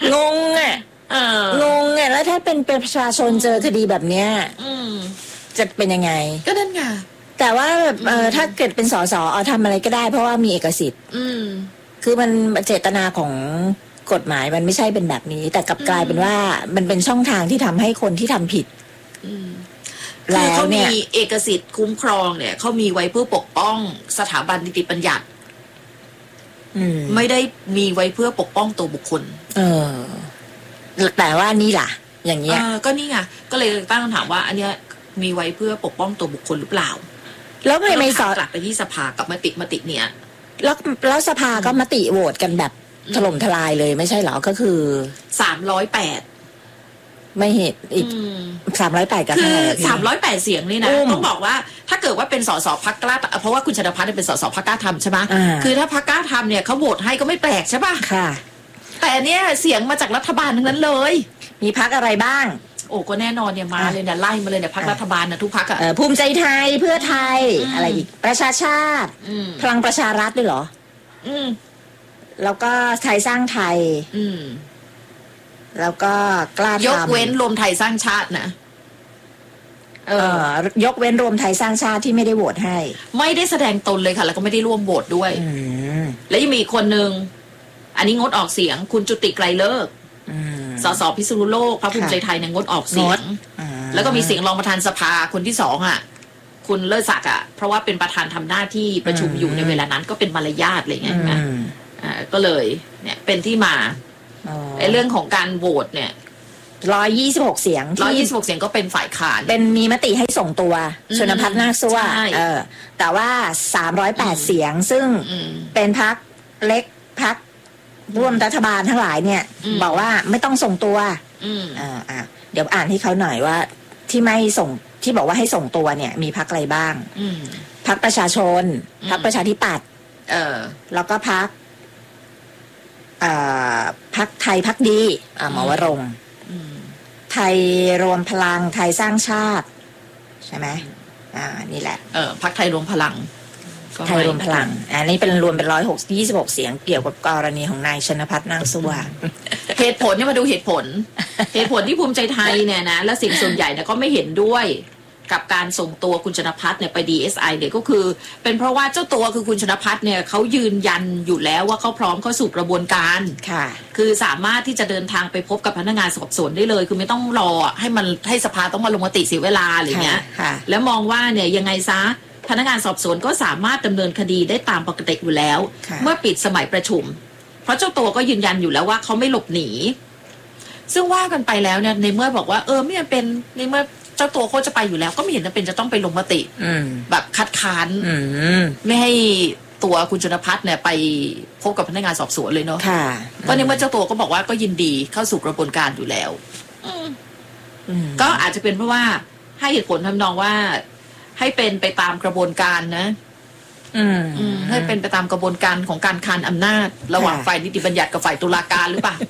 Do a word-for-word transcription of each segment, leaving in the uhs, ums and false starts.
งงอ่ะงงอ่ะแล้วถ้าเป็นประชาชนเจอคดีแบบเนี้ยจะเป็นยังไงก็นั่นไงแต่ว่าแบบเออถ้าเกิดเป็นสสเอาทำอะไรก็ได้เพราะว่ามีเอกสิทธิ์คือมันเจตนาของกฎหมายมันไม่ใช่เป็นแบบนี้แต่กลับกลายเป็นว่ามันเป็นช่องทางที่ทำให้คนที่ทำผิดคือเขามีเอกสิทธิ์คุ้มครองเนี่ยเขามีไว้เพื่อปกป้องสถาบันนิติบัญญัติไม่ได้มีไว้เพื่อปกป้องตัวบุคคลเออแต่ว่านี่ล่ะอย่างเงี้ยก็นี่ไงก็เลยตั้งคำถามว่าอันเนี้ยมีไว้เพื่อปกป้องตัวบุคคลหรือเปล่าแล้วไม่ไม่สอบกลับไปที่สภากับมติมติเนี้ยแล้วแล้วสภาก็มติโหวตกันแบบถล่มทลายเลยไม่ใช่เหรอก็คือสามร้อยแปดไม่เห็นอีกสามร้อยแปดกันคือสามร้อยแปดเสียงนี่นะต้องบอกว่าถ้าเกิดว่าเป็นสสพรรคกล้าเพราะว่าคุณชนภัทรเป็นสสพรรคกล้าทำใช่ไหมคือถ้าพรรคกล้าทำเนี่ยเขาโหวตให้ก็ไม่แปลกใช่ป่ะค่ะแต่อันเนี้ยเสียงมาจากรัฐบาลทั้งนั้นเลยมีพรรคอะไรบ้างโอ้ก็แน่นอนเนี่ยมาเลยเนี่ยไล่มาเลยเนี่ยพรรครัฐบาลนะทุกพรรคอะภูมิใจไทยเพื่อไทยอะไรอีกประชาชาติพลังประชารัฐด้วยเหรออืมแล้วก็ไทยสร้างไทยอืมแล้วก็กล้าทำยกเว้นรวมไทยสร้างชาตินะเออยกเว้นรวมไทยสร้างชาติที่ไม่ได้โหวตให้ไม่ได้แสดงตนเลยค่ะแล้วก็ไม่ได้ร่วมโหวตด้วยแล้วยังมีคนหนึ่งอันนี้งดออกเสียงคุณจุติไกรเลิกสสพิษณุโลกพรรคภูมิใจไทยเนี่ยงดออกเสียงแล้วก็มีเสียงรองประธานสภาคนที่สองอ่ะคุณเลิศศักดิ์อ่ะเพราะว่าเป็นประธานทำหน้าที่ประชุมอยู่ในเวลานั้นก็เป็นมารยาทอะไรเงี้ยนะอ่าก็เลยเนี่ยเป็นที่มาไอ้เรื่องของการโหวตเนี่ยร้อยยี่สิบหกเสียงร้อยยี่สิบหกเสียงก็เป็นฝ่ายค้านเป็นมีมติให้ส่งตัวชนภัทรนาคซั่วเออแต่ว่าสามร้อยแปดเสียงซึ่งเป็นพรรคเล็กพรรคร่วมรัฐบาลทั้งหลายเนี่ยบอกว่าไม่ต้องส่งตัวอ่าอ่าเดี๋ยวอ่านให้เขาหน่อยว่าที่ไม่ส่งที่บอกว่าให้ส่งตัวเนี่ยมีพรรคอะไรบ้างพรรคประชาชนพรรคประชาธิปัตย์เออแล้วก็พรรคอ่าพรรคไทยพรรคดีอ่าหมอวรงค์ไทยรวมพลังไทยสร้างชาติใช่ไหมอ่านี่แหละเออพรรคไทยรวมพลังไทยรวมพลังอันนี้เป็นรวมเป็นร้อยหกยี่สิบหกเสียงเกี่ยวกับกรณีของนายชนภัทรนาคซั่วเหตุผลเนี่ยมาดูเหตุผลเหตุผลที่ภูมิใจไทยเนี่ยนะและเสียงส่วนใหญ่เนี่ยก็ไม่เห็นด้วยกับการส่งตัวคุณชนภัทรเนี่ยไป ดี เอส ไอ เนี่ยก็คือเป็นเพราะว่าเจ้าตัวคือคุณชนภัทรเนี่ยเขายืนยันอยู่แล้วว่าเขาพร้อมเข้าสู่กระบวนการค่ะคือสามารถที่จะเดินทางไปพบกับพนักงานสอบสวนได้เลยคือไม่ต้องรอให้มันให้สภาต้องมาลงมติเสียเวลาอะไรเงี้ยแล้วมองว่าเนี่ยยังไงซะพนักงานสอบสวนก็สามารถดำเนินคดีได้ตามปกติอยู่แล้วเมื่อปิดสมัยประชุมเพราะเจ้าตัวก็ยืนยันอยู่แล้วว่าเขาไม่หลบหนีซึ่งว่ากันไปแล้วเนี่ยในเมื่อบอกว่าเออไม่จำเป็นในเมื่อเจ้าตัวเขาจะไปอยู่แล้วก็ไม่เห็นจำเป็นจะต้องไปลงมติแบบคัดค้านไม่ให้ตัวคุณชนภัทรเนี่ยไปพบกับพนักงานสอบสวนเลยเนาะก็ในเมื่อเจ้าตัวก็บอกว่าก็ยินดีเข้าสู่กระบวนการอยู่แล้วก็อาจจะเป็นเพราะว่าให้เหตุผลทำนองว่าให้เป็นไปตามกระบวนการนะอืมให้เป็นไปตามกระบวนการของการคานอำนาจระหว่างฝ่ายนิติบัญญัติกับฝ่ายตุลาการหรือเปล่า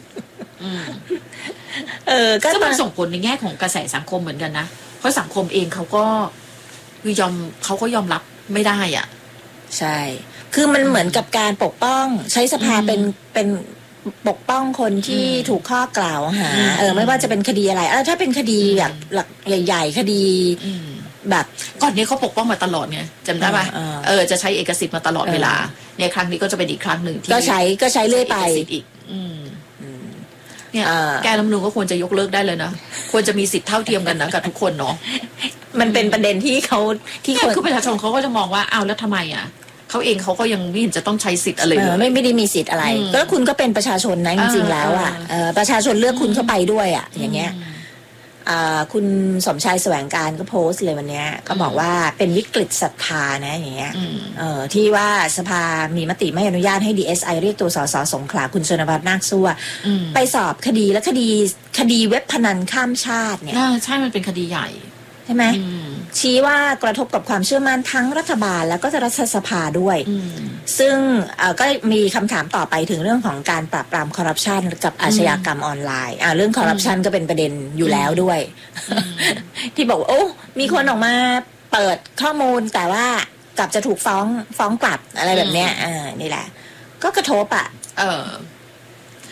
เออก็มันส่งผลในแง่ของกระแสสังคมเหมือนกันนะเพราะสังคมเองเขาก็คือยอมเขาก็ยอมรับไม่ได้อ่ะใช่คือมันเหมือนกับการปกป้องใช้สภาเป็นเป็นปกป้องคนที่ถูกข้อกล่าวหาเออไม่ว่าจะเป็นคดีอะไรเออถ้าเป็นคดีแบบหลักใหญ่ๆคดีแบบก่อนนี้เขาปกป้องมาตลอดไงจำได้ป่ะเออจะใช้เอกสิทธิ์มาตลอดเวลาเนี่ยครั้งนี้ก็จะเป็นอีกครั้งหนึ่งที่ก็ใช้ก็ใช้เรื่อยไปอีกเนี่ยแกรัฐธรรมนูญก็ควรจะยกเลิกได้เลยนะควรจะมีสิทธิ์เท่าเทียมกันนะกับทุกคนเนาะมันเป็นประเด็นที่เขาที่คนคือประชาชนเขาก็จะมองว่าอ้าวแล้วทำไมอ่ะเขาเองเขาก็ยังไม่เห็นจะต้องใช้สิทธิ์อะไรเลยไม่ไม่ได้มีสิทธิ์อะไรก็คุณก็เป็นประชาชนนะจริงๆแล้วอ่ะประชาชนเลือกคุณเข้าไปด้วยอ่ะอย่างเงี้ยคุณสมชายแสวงการก็โพสต์เลยวันนี้ก็บอกว่าเป็นวิกฤตศรัทธานะอย่างเงี้ยที่ว่าสภามีมติไม่อนุญาตให้ ดี เอส ไอ เรียกตัวสสสงขลาคุณชนภัทรนาคซั่วไปสอบคดีและคดีคดีเว็บพนันข้ามชาติเนี่ยใช่มันเป็นคดีใหญ่ใช่ไหมชี้ว่ากระทบกับความเชื่อมั่นทั้งรัฐบาลแล้วก็รัฐสภาด้วยซึ่งก็มีคำถามต่อไปถึงเรื่องของการปราบปรามคอร์รัปชันกับอาชญากรรมออนไลน์อ่าเรื่องคอร์รัปชันก็เป็นประเด็นอยู่แล้วด้วยที่บอกโอ้มีคนออกมาเปิดข้อมูลแต่ว่ากลับจะถูกฟ้องฟ้องกลับอะไรแบบเนี้ยอ่านี่แหละก็กระทบอ่ะเออ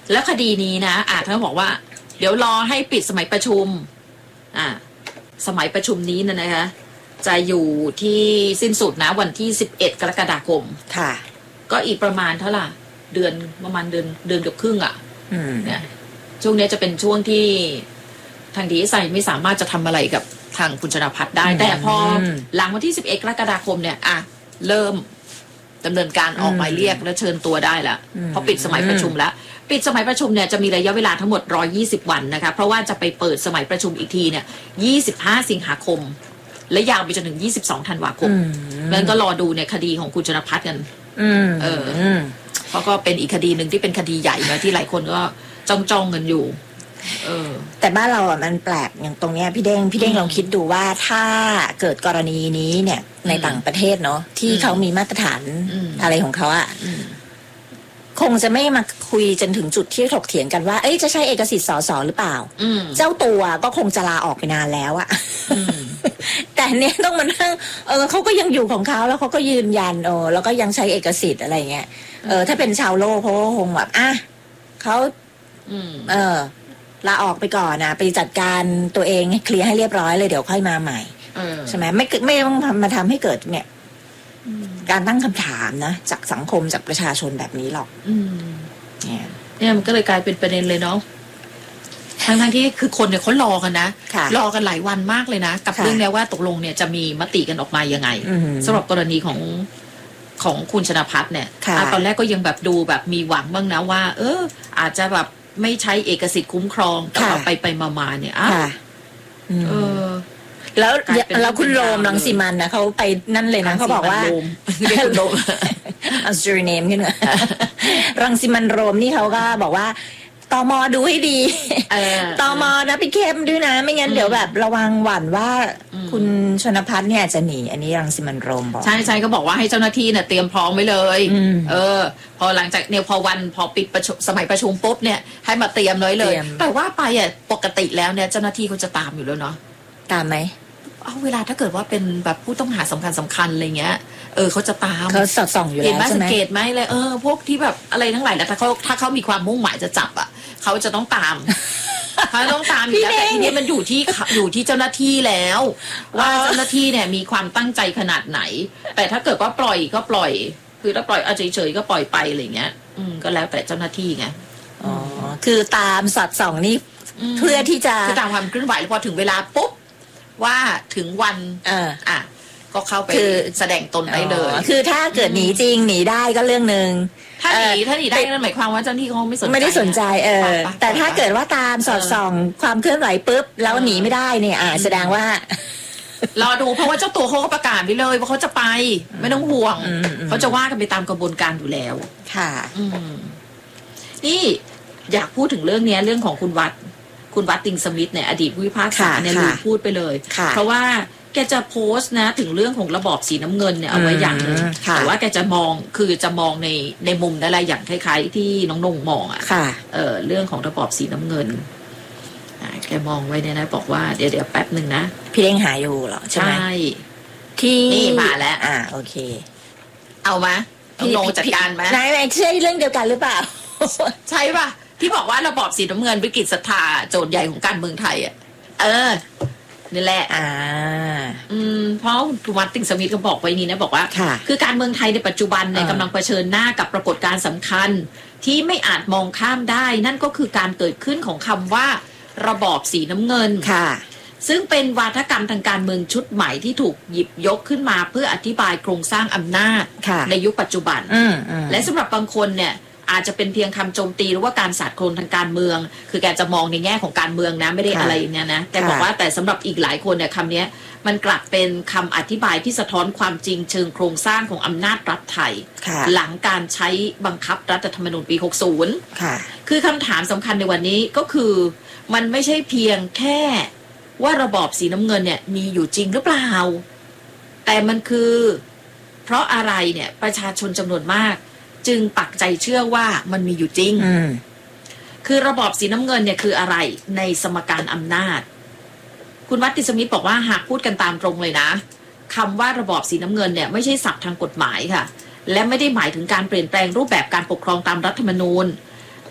แล้วคดีนี้นะอาจเขาบอกว่าเดี๋ยวรอให้ปิดสมัยประชุมอ่าสมัยประชุมนี้นะนะคะจะอยู่ที่สิ้นสุดนะวันที่สิบเอ็ดกรกฎาคมค่ะก็อีกประมาณเท่าไหร่เดือนประมาณเดือนเดือนกับครึ่งอ่ะอืมเนี่ยช่วงนี้จะเป็นช่วงที่ทางดีเอสไอไม่สามารถจะทำอะไรกับทางคุณชนาภัทรได้แต่พอหลังวันที่สิบเอ็ดกรกฎาคมเนี่ยอ่ะเริ่มดำเนินการออกหมายเรียกและเชิญตัวได้ละเพราะปิดสมัยประชุมแล้วปิดสมัยประชุมเนี่ยจะมีระยะเวลาทั้งหมดหนึ่งร้อยยี่สิบวันนะคะเพราะว่าจะไปเปิดสมัยประชุมอีกทีเนี่ยยี่สิบห้าสิงหาคมและยาวไปจนถึงยี่สิบสองธันวาคมแล้วก็รอดูเนี่ยคดีของคุณชนาภัทรกันเออเพราะก็เป็นอีกคดีหนึ่งที่เป็นคดีใหญ่นะที่หลายคนก็จ้องจ้องกันอยู่เออแต่บ้านเราอ่ะมันแปลกอย่างตรงเนี้ยพี่เด้งพี่เด้งลองคิดดูว่าถ้าเกิดกรณีนี้เนี่ยในต่างประเทศเนาะที่เขามีมาตรฐานอะไรของเขาอ่ะคงจะไม่มาคุยจนถึงจุดที่ถกเถียงกันว่าเอ้ยจะใช้เอกสิทธิ์สสหรือเปล่าเจ้าตัวก็คงจะลาออกไปนานแล้วอะแต่เนี้ยต้องมานั่งเออเขาก็ยังอยู่ของเขาแล้วเขาก็ยืนยันเออแล้วก็ยังใช้เอกสิทธิ์อะไรเงี้ยเออถ้าเป็นชาวโลกเขาก็คงแบบอ่ะเขาเออลาออกไปก่อนนะไปจัดการตัวเองเคลียร์ให้เรียบร้อยเลยเดี๋ยวค่อยมาใหม่ใช่ไหมไม่ไม่ต้องมาทำให้เกิดเนี่ยการตั้งคำถามนะจากสังคมจากประชาชนแบบนี้หรอกเนี่ยเนี่ยมันก็เลยกลายเป็นประเด็นเลยเนาะทั้งทั้งที่คือคนเนี่ยเขารอกันนะรอกันหลายวันมากเลยนะกับเรื่องนี้ว่าตกลงเนี่ยจะมีมติกันออกมายังไงสำหรับกรณีของของคุณชนาภัทรเนี่ยตอนแรกก็ยังแบบดูแบบมีหวังบ้างนะว่าเอออาจจะแบบไม่ใช้เอกสิทธิ์คุ้มครองแต่ว่าไปไปมาๆเนี่ยอ่ะเออแล้วแล้วคุณโรมรังสิมันนะเขาไปนั่นเลยนะเขาบอกว่าเรียกคุณโรมเอาซูริเนมขึ้นมารังสิมันโรมนี่เขาก็บอกว่าตม.ดูให้ดีตม.นะพี่เข้มด้วยนะไม่งั้นเดี๋ยวแบบระวังหวั่นว่าคุณชนภัทรเนี่ยจะหนีอันนี้รังสิมันโรมบอกใช่ใช่ก็บอกว่าให้เจ้าหน้าที่เนี่ยเตรียมพร้อมไว้เลยเออพอหลังจากเนี่ยพอวันพอปิดประชุมสมัยประชุมปุ๊บเนี่ยให้มาเตรียมไว้เลยแต่ว่าไปอ่ะปกติแล้วเนี่ยเจ้าหน้าที่เขาจะตามอยู่แล้วเนาะตามไหมเอาเวลาถ้าเกิดว่าเป็นแบบผู้ต้องหาสำคัญสำคัญอะไรเงี้ยเออเขาจะตามเขาสอดส่องอยู่แล้วใช่ไหมสังเกตไหมเลยเออพวกที่แบบอะไรทั้งหลายแล้วถ้าเขาถ้าเขามีความมุ่งหมายจะจับอ่ะเขาจะต้องตามเขาต้องตามอยู่แล้วแต่ทีนี้มันอยู่ที่อยู่ที่เจ้าหน้าที่แล้วว่าเจ้าหน้าที่เนี่ยมีความตั้งใจขนาดไหนแต่ถ้าเกิดว่าปล่อยก็ปล่อยคือถ้าปล่อยเอาเฉยๆก็ปล่อยไปอะไรเงี้ยอืมก็แล้วแต่เจ้าหน้าที่ไงอ๋อคือตามสอดส่องนี่เพื่อที่จะคือตามความเคลื่อนไหวแล้วพอถึงเวลาปุ๊บว่าถึงวันเอออ่ะก็เข้าไปแสดงตนได้เลยคือถ้าเกิดหนีจริงหนีได้ก็เรื่องนึงถ้าหนีถ้าหนีได้นั่นหมายความว่าเจ้าหน้าที่เขาไม่สนใจไม่ได้สนใจเออแต่ถ้าเกิดว่าตามสอดส่องความเคลื่อนไหวปุ๊บแล้วหนีไม่ได้เนี่ยอ่าแสดงว่ารอดูเพราะว่าเจ้าตัวเขาก็ประกาศไปเลยว่าเขาจะไปไม่ต้องห่วงเขาจะว่ากันไปตามกระบวนการอยู่แล้วค่ะนี่อยากพูดถึงเรื่องนี้เรื่องของคุณวัดคุณวัดติงสมิธเนี่ยอดีตผู้พิพากษาเนี่ยลืมพูดไปเลยเพราะว่าแกจะโพสต์นะถึงเรื่องของระบอบสีน้ำเงินเนี่ยเอาไว้อย่างนึงแต่ว่าแกจะมองคือจะมองในในมุมอะไรอย่างคล้ายๆที่น้องนงมองอ่ะเออเรื่องของระบอบสีน้ำเงินแกมองไว้เนี่ยนะบอกว่าเดี๋ยวเดี๋ยวแป๊บหนึ่งนะพี่เล้งหาอยู่เหรอใช่ไหมที่นี่มาแล้วอ่าโอเคเอามาน้องนงจัดการไหมนายนายใช่เรื่องเดียวกันหรือเปล่าใช่ป่ะที่บอกว่าระบอบสีน้ำเงินวิกฤตศรัทธาโจทย์ใหญ่ของการเมืองไทยอ่ะเออนี่แหละอ่าอืมเพราะคุณวัดติงสมิธก็บอกไว้นี่นะบอกว่าคือการเมืองไทยในปัจจุบันเนี่ยกำลังเผชิญหน้ากับปรากฏการณ์สำคัญที่ไม่อาจมองข้ามได้นั่นก็คือการเกิดขึ้นของคำว่าระบอบสีน้ำเงินค่ะซึ่งเป็นวาทกรรมทางการเมืองชุดใหม่ที่ถูกหยิบยกขึ้นมาเพื่ออธิบายโครงสร้างอำนาจในยุคปัจจุบันและสำหรับบางคนเนี่ยอาจจะเป็นเพียงคำโจมตีหรือว่าการสาดโคลนทางการเมืองคือแกจะมองในแง่ของการเมืองนะไม่ได้อะไรเนี่ยนะแต่บอกว่าแต่สำหรับอีกหลายคนเนี่ยคำนี้มันกลับเป็นคำอธิบายที่สะท้อนความจริงเชิงโครงสร้างของอำนาจรัฐไทยหลังการใช้บังคับรัฐธรรมนูญปีหกสิบค่ะคือคำถามสำคัญในวันนี้ก็คือมันไม่ใช่เพียงแค่ว่าระบอบสีน้ำเงินเนี่ยมีอยู่จริงหรือเปล่าแต่มันคือเพราะอะไรเนี่ยประชาชนจำนวนมากจึงปักใจเชื่อว่ามันมีอยู่จริงคือระบอบสีน้ำเงินเนี่ยคืออะไรในสมการอำนาจคุณวัดติงสมิธบอกว่าหากพูดกันตามตรงเลยนะคำว่าระบอบสีน้ำเงินเนี่ยไม่ใช่ศัพท์ทางกฎหมายค่ะและไม่ได้หมายถึงการเปลี่ยนแปลงรูปแบบการปกครองตามรัฐธรรมนูญ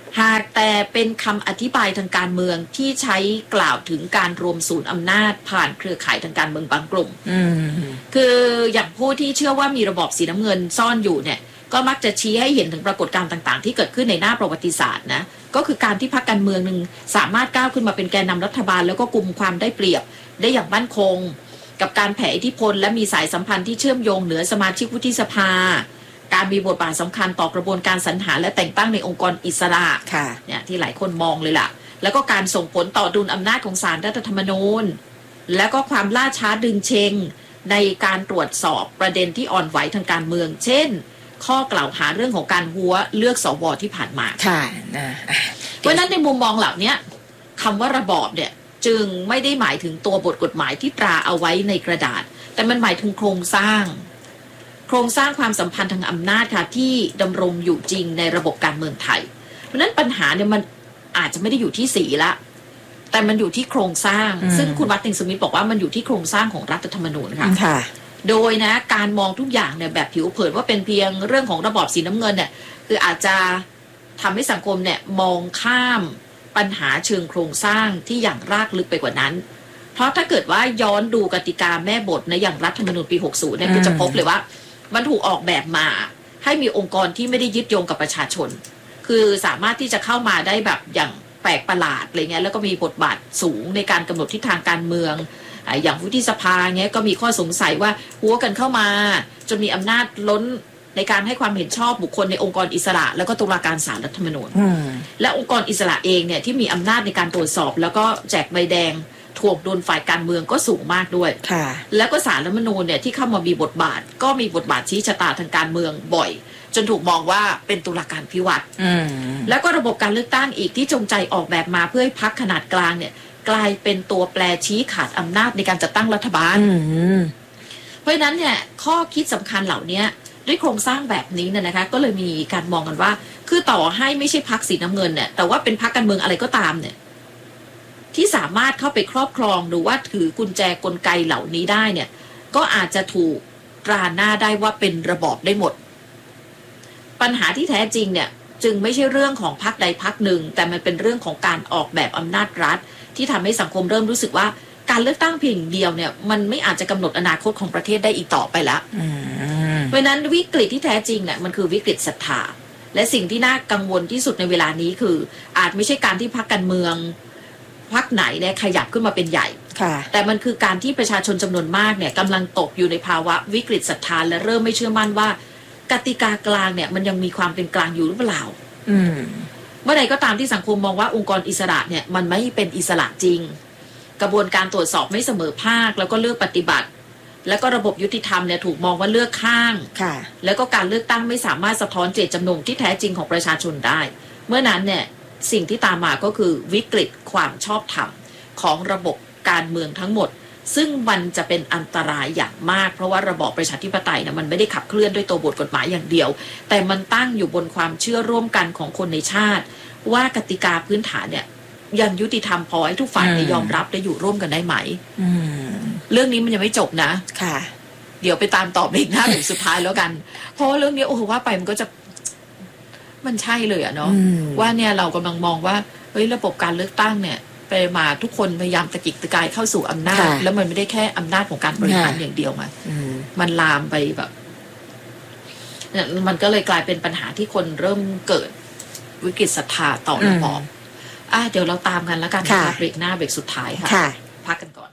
หากแต่เป็นคำอธิบายทางการเมืองที่ใช้กล่าวถึงการรวมศูนย์อำนาจผ่านเครือข่ายทางการเมืองบางกลุ่มคืออย่างผู้ที่เชื่อว่ามีระบอบสีน้ำเงินซ่อนอยู่เนี่ยก็มักจะชี้ให้เห็นถึงปรากฏการณ์ต่างๆที่เกิดขึ้นในหน้าประวัติศาสตร์นะก็คือการที่พรรคการเมืองหนึ่งสามารถก้าวขึ้นมาเป็นแกนนำรัฐบาลแล้วก็กุมความได้เปรียบได้อย่างมั่นคงกับการแผ่อิทธิพลและมีสายสัมพันธ์ที่เชื่อมโยงเหนือสมาชิกวุฒิสภาการมีบทบาทสำคัญต่อกระบวนการสรรหาและแต่งตั้งในองค์กรอิสระเนี่ยที่หลายคนมองเลยล่ะแล้วก็การส่งผลต่อดุลอำนาจของศาลรัฐธรรมนูญแล้วก็ความล่าช้าดึงเชงในการตรวจสอบประเด็นที่อ่อนไหวทางการเมืองเช่นข้อกล่าวหาเรื่องของการหัวเลือกสวที่ผ่านมาค่ะนะเพราะนั้นในมุมมองเหล่านี้คำว่าระบอบเนี่ยจึงไม่ได้หมายถึงตัวบทกฎหมายที่ตราเอาไว้ในกระดาษแต่มันหมายถึงโครงสร้างโครงสร้างความสัมพันธ์ทางอำนาจค่ะที่ดำรงอยู่จริงในระบบการเมืองไทยเพราะนั้นปัญหาเนี่ยมันอาจจะไม่ได้อยู่ที่สีละแต่มันอยู่ที่โครงสร้างซึ่งคุณวัตติงสมิธบอกว่ามันอยู่ที่โครงสร้างของรัฐธรรมนูญค่ะโดยนะการมองทุกอย่างเนี่ยแบบผิวเผินว่าเป็นเพียงเรื่องของระบอบสีน้ำเงินเนี่ยคืออาจจะทำให้สังคมเนี่ยมองข้ามปัญหาเชิงโครงสร้างที่อย่างรากลึกไปกว่านั้นเพราะถ้าเกิดว่าย้อนดูกติกาแม่บทนะอย่างรัฐธรรมนูญปีหกสิบเนี่ยคือจะพบเลยว่ามันถูกออกแบบมาให้มีองค์กรที่ไม่ได้ยึดโยงกับประชาชนคือสามารถที่จะเข้ามาได้แบบอย่างแปลกประหลาดอะไรเงี้ยแล้วก็มีบทบาทสูงในการกำหนดทิศทางการเมืองอย่างวุฒิสภาเงี้ยก็มีข้อสงสัยว่าหัวกันเข้ามาจนมีอำนาจล้นในการให้ความเห็นชอบบุคคลในองค์กรอิสระแล้วก็ตุลาการศาลรัฐธรรมนูญและองค์กรอิสระเองเนี่ยที่มีอำนาจในการตรวจสอบแล้วก็แจกใบแดงถ่วงดุลฝ่ายการเมืองก็สูงมากด้วยแล้วก็ศาลรัฐธรรมนูญเนี่ยที่เข้ามามีบทบาทก็มีบทบาทชี้ชะตาทางการเมืองบ่อยจนถูกมองว่าเป็นตุลาการพิวัตรแล้วก็ระบบการเลือกตั้งอีกที่จงใจออกแบบมาเพื่อให้พรรคขนาดกลางเนี่ยกลายเป็นตัวแปรชี้ขาดอำนาจในการจัดตั้งรัฐบาลเพราะฉะนั้นเนี่ยข้อคิดสำคัญเหล่านี้ด้วยโครงสร้างแบบนี้เนี่ยนะคะก็เลยมีการมองกันว่าคือต่อให้ไม่ใช่พรรคสีน้ำเงินเนี่ยแต่ว่าเป็นพรรคการเมืองอะไรก็ตามเนี่ยที่สามารถเข้าไปครอบครองหรือว่าถือกุญแจกลไกเหล่านี้ได้เนี่ยก็อาจจะถูกตราหน้าได้ว่าเป็นระบอบได้หมดปัญหาที่แท้จริงเนี่ยจึงไม่ใช่เรื่องของพรรคใดพรรคหนึ่งแต่มันเป็นเรื่องของการออกแบบอำนาจรัฐที่ทำให้สังคมเริ่มรู้สึกว่าการเลือกตั้งเพียงเดียวเนี่ยมันไม่อาจจะกำหนดอนาคตของประเทศได้อีกต่อไปแล้วเพราะนั้นวิกฤตที่แท้จริงเนี่ยมันคือวิกฤตศรัทธาและสิ่งที่น่ากังวลที่สุดในเวลานี้คืออาจไม่ใช่การที่พรรคการเมืองพรรคไหนเนี่ยขยับขึ้นมาเป็นใหญ่แต่มันคือการที่ประชาชนจำนวนมากเนี่ยกำลังตกอยู่ในภาวะวิกฤตศรัทธาและเริ่มไม่เชื่อมั่นว่ากติกากลางเนี่ยมันยังมีความเป็นกลางอยู่หรือเปล่าเมื่อใดก็ตามที่สังคมมองว่าองค์กรอิสระเนี่ยมันไม่เป็นอิสระจริงกระบวนการตรวจสอบไม่เสมอภาคแล้วก็เลือกปฏิบัติแล้วก็ระบบยุติธรรมเนี่ยถูกมองว่าเลือกข้างแล้วก็การเลือกตั้งไม่สามารถสะท้อนเจตจำนงที่แท้จริงของประชาชนได้เมื่อนั้นเนี่ยสิ่งที่ตามมาก็คือวิกฤตความชอบธรรมของระบบการเมืองทั้งหมดซึ่งมันจะเป็นอันตรายอย่างมากเพราะว่าระบอบประชาธิปไตยเนี่ยมันไม่ได้ขับเคลื่อนด้วยตัวบทกฎหมายอย่างเดียวแต่มันตั้งอยู่บนความเชื่อร่วมกันของคนในชาติว่ากติกาพื้นฐานเนี่ยยังยุติธรรมพอให้ทุกฝ่ายยอมรับและอยู่ร่วมกันได้ไหมเรื่องนี้มันยังไม่จบนะค่ะเดี๋ยวไปตามต่อเบรกหน้าเบรกสุดท้ายแล้วกันเพราะเรื่องนี้โอ้โหว่าไปมันก็จะมันใช่เลยอะเนาะว่าเนี่ยเรากำลังมองว่าเฮ้ยระบบการเลือกตั้งเนี่ยไปมาทุกคนพยายามตะกิกตะกายเข้าสู่อำนาจแล้วมันไม่ได้แค่อำนาจของการบริหารอย่างเดียวมามันลามไปแบบเนี่ยมันก็เลยกลายเป็นปัญหาที่คนเริ่มเกิดวิกฤตศรัทธาต่อระบอบอ่ะเดี๋ยวเราตามกันแล้วกันนะคะเบรกหน้าเบรกสุดท้ายค่ะพักกันก่อน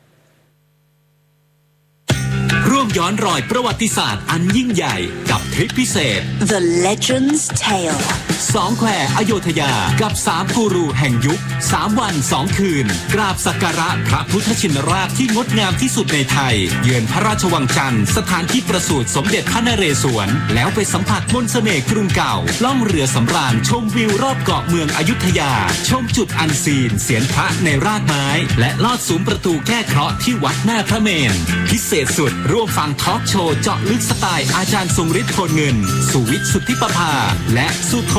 ร่วมย้อนรอยประวัติศาสตร์อันยิ่งใหญ่กับทริปพิเศษ The Legend's Tale สองแควอโยธยากับสามกูรูแห่งยุคสามวันสองคืนกราบสักการะพระพุทธชินราชที่งดงามที่สุดในไทยเยือนพระราชวังจันทร์สถานที่ประสูติสมเด็จพระนเรศวรแล้วไปสัมผัสมนต์เสน่ห์กรุงเก่าล่องเรือสำราญชมวิวรอบเกาะเมืองอยุธยาชมจุดอันซีนเสียนพระในรากไม้และลอดซุ้มประตูแก้เคราะห์ที่วัดหน้าพระเมรุพิเศษสุดร่วมฟังทอล์กโชว์เจาะลึกสไตล์อาจารย์ทรงฤทธิ์โทนเงินสุวิทย์สุทธิประภาและสุ